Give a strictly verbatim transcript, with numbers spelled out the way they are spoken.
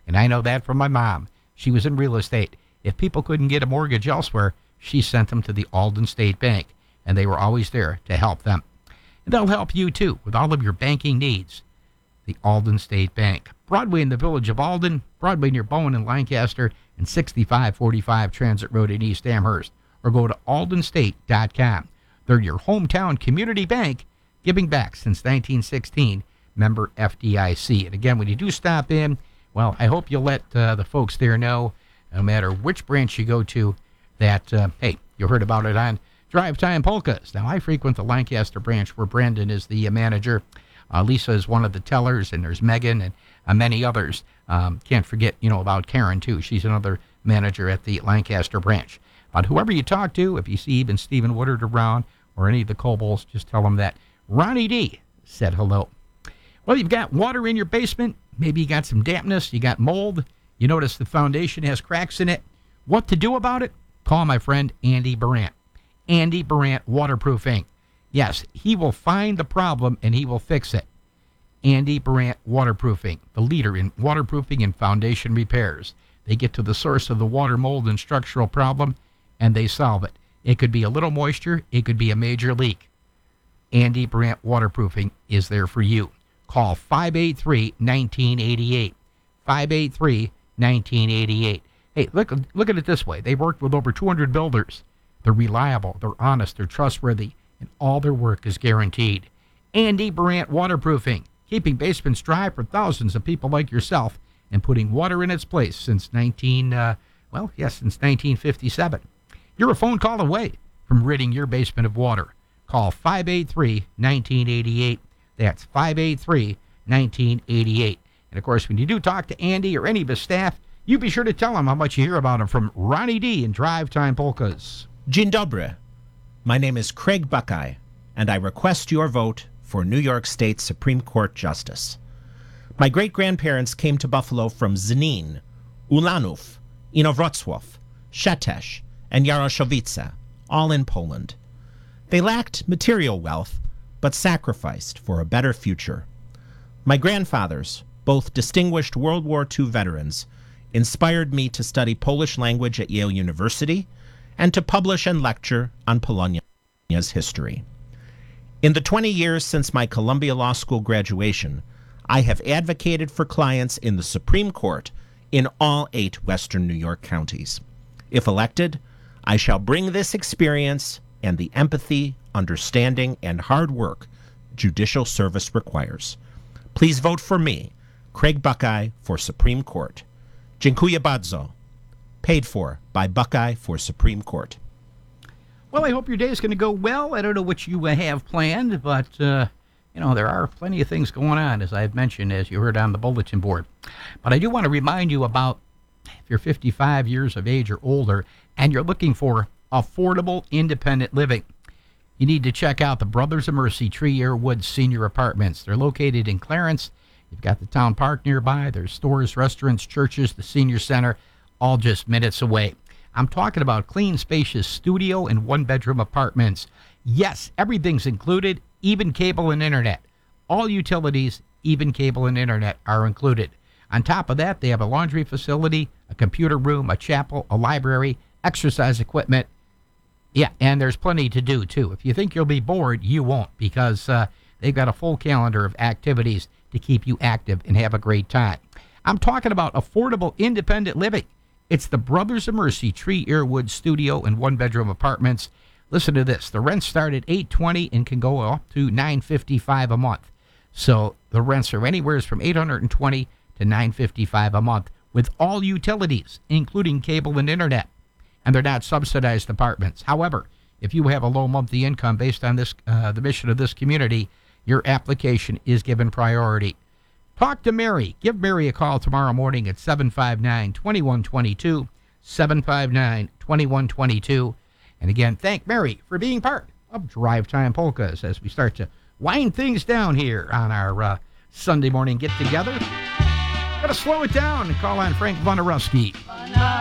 And I know that from my mom. She was in real estate. If people couldn't get a mortgage elsewhere, she sent them to the Alden State Bank, and they were always there to help them. And they'll help you, too, with all of your banking needs. The Alden State Bank. Broadway in the village of Alden, Broadway near Bowen and Lancaster, and sixty-five forty-five Transit Road in East Amherst. Or go to alden state dot com. They're your hometown community bank, giving back since nineteen sixteen, member F D I C. And again, when you do stop in, well, I hope you'll let uh, the folks there know, no matter which branch you go to, that, uh, hey, you heard about it on Drive Time Polkas. Now, I frequent the Lancaster branch where Brandon is the uh, manager. Uh, Lisa is one of the tellers, and there's Megan and uh, many others. Um, can't forget, you know, about Karen, too. She's another manager at the Lancaster branch. But whoever you talk to, if you see even Stephen Woodard around or any of the Cobles, just tell them that Ronnie D said hello. Well, you've got water in your basement. Maybe you got some dampness. You got mold. You notice the foundation has cracks in it. What to do about it? Call my friend Andy Barant. Andy Barant Waterproofing. Yes, he will find the problem and he will fix it. Andy Barant Waterproofing, the leader in waterproofing and foundation repairs. They get to the source of the water, mold, and structural problem, and they solve it. It could be a little moisture. It could be a major leak. Andy Barant Waterproofing is there for you. Call five eight three, one nine eight eight. five eight three, one nine eight eight. Hey, look, look at it this way. They've worked with over two hundred builders. They're reliable, they're honest, they're trustworthy, and all their work is guaranteed. Andy Barant Waterproofing, keeping basements dry for thousands of people like yourself and putting water in its place since nineteen, uh, well, yes, since nineteen fifty-seven. You're a phone call away from ridding your basement of water. Call five eight three, one nine eight eight. That's five eight three, one nine eight eight. And, of course, when you do talk to Andy or any of his staff, you be sure to tell him how much you hear about him from Ronnie D in Drive Time Polkas. Dzień dobry. My name is Craig Buckeye, and I request your vote for New York State Supreme Court Justice. My great-grandparents came to Buffalo from Znanin, Ulanów, Inowrocław, Szeptysz, and Jaroszowice, all in Poland. They lacked material wealth, but sacrificed for a better future. My grandfathers, both distinguished World War Two veterans, inspired me to study Polish language at Yale University and to publish and lecture on Polonia's history. In the twenty years since my Columbia Law School graduation, I have advocated for clients in the Supreme Court in all eight Western New York counties. If elected, I shall bring this experience and the empathy, understanding, and hard work judicial service requires. Please vote for me, Craig Buckeye, for Supreme Court. Dziękuję bardzo. Paid for by Buckeye for Supreme Court. Well, I hope your day is going to go well. I don't know what you uh, have planned, but, uh, you know, there are plenty of things going on, as I've mentioned, as you heard on the bulletin board. But I do want to remind you about, if you're fifty-five years of age or older and you're looking for affordable, independent living, you need to check out the Brothers of Mercy Tree Air Woods Senior Apartments. They're located in Clarence. You've got the town park nearby. There's stores, restaurants, churches, the senior center, all just minutes away. I'm talking about clean, spacious studio and one-bedroom apartments. Yes, everything's included, even cable and internet. All utilities, even cable and internet, are included. On top of that, they have a laundry facility, a computer room, a chapel, a library, exercise equipment. Yeah, and there's plenty to do, too. If you think you'll be bored, you won't, because uh, they've got a full calendar of activities to keep you active and have a great time. I'm talking about affordable, independent living. It's the Brothers of Mercy Tree Air Woods Studio and one-bedroom apartments. Listen to this. The rents start at eight hundred twenty dollars and can go up to nine hundred fifty-five dollars a month. So the rents are anywhere from eight hundred twenty dollars to nine hundred fifty-five dollars a month with all utilities, including cable and internet. And they're not subsidized apartments. However, if you have a low monthly income based on this, uh, the mission of this community, your application is given priority. Talk to Mary. Give Mary a call tomorrow morning at seven five nine, two one two two, seven five nine, two one two two. And again, thank Mary for being part of Drive Time Polkas as we start to wind things down here on our uh, Sunday morning get-together. Got to slow it down and call on Frank Wojnarowski.